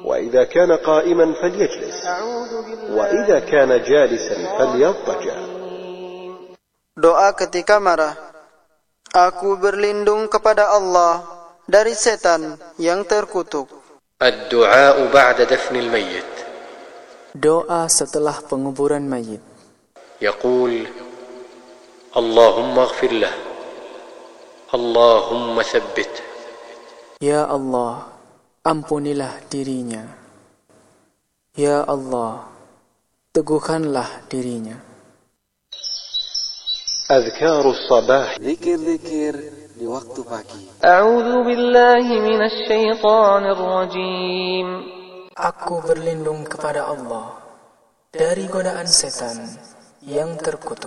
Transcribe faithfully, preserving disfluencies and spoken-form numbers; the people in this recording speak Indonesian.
وإذا كان قائما فليجلس وإذا كان جالسا فليضطجع. Doa ketika marah. Aku berlindung kepada Allah dari setan yang terkutuk. الدعاء بعد دفن الميت. Doa setelah penguburan mayit. يقول اللهم اغفر له اللهم ثبته. Ya Allah, ampunilah dirinya. Ya Allah, teguhkanlah dirinya. أذكار الصباح. Zikir-zikir di waktu pagi. أعوذ بالله من الشيطان الرجيم. Aku berlindung kepada Allah dari godaan setan yang terkutuk.